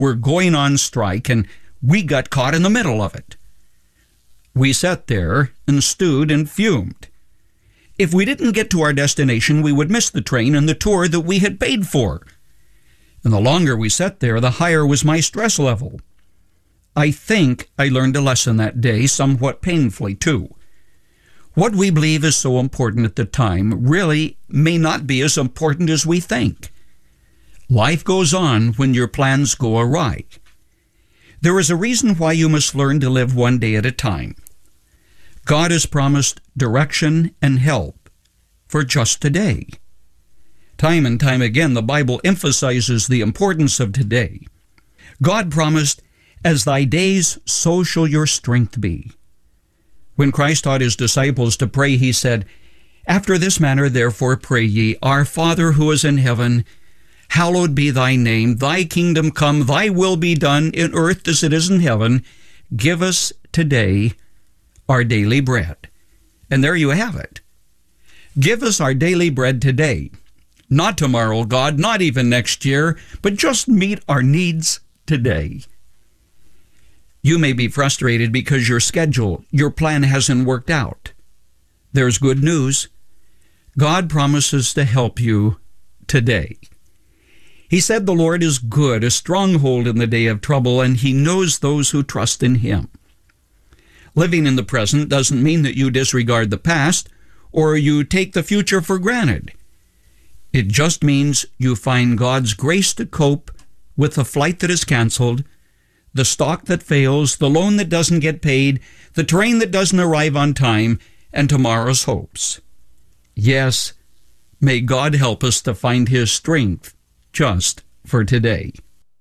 were going on strike, and we got caught in the middle of it. We sat there and stewed and fumed. If we didn't get to our destination, we would miss the train and the tour that we had paid for. And the longer we sat there, the higher was my stress level. I think I learned a lesson that day, somewhat painfully too. What we believe is so important at the time really may not be as important as we think. Life goes on when your plans go awry. There is a reason why you must learn to live one day at a time. God has promised direction and help for just today. Time and time again, the Bible emphasizes the importance of today. God promised, "As thy days, so shall your strength be." When Christ taught his disciples to pray, he said, "After this manner therefore pray ye, Our Father who is in heaven, hallowed be thy name. Thy kingdom come, thy will be done in earth as it is in heaven. Give us today our daily bread." And there you have it. Give us our daily bread today. Not tomorrow, God, not even next year, but just meet our needs today. You may be frustrated because your schedule, your plan hasn't worked out. There's good news. God promises to help you today. He said the Lord is good, a stronghold in the day of trouble, and he knows those who trust in him. Living in the present doesn't mean that you disregard the past or you take the future for granted. It just means you find God's grace to cope with the flight that is canceled, the stock that fails, the loan that doesn't get paid, the train that doesn't arrive on time, and tomorrow's hopes. Yes, may God help us to find his strength just for today.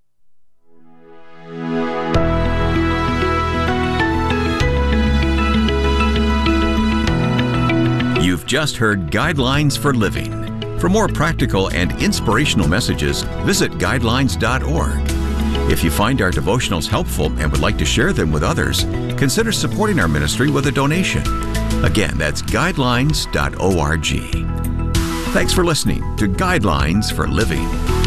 You've just heard Guidelines for Living. For more practical and inspirational messages, visit guidelines.org. If you find our devotionals helpful and would like to share them with others, consider supporting our ministry with a donation. Again, that's guidelines.org. Thanks for listening to Guidelines for Living.